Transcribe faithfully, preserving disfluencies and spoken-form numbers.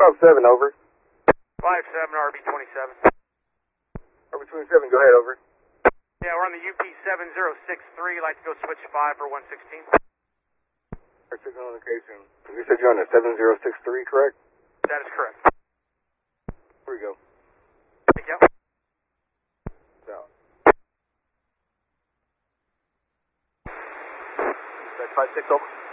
five seven, over. five seven, R B twenty-seven. R B twenty-seven, go ahead, over. Yeah, we're on the U P seven zero six three, like to go switch five for one sixteen. Signal location. You said you're on the seven zero six three, correct? That is correct. Here we go. Thank you. Down. Five six, over.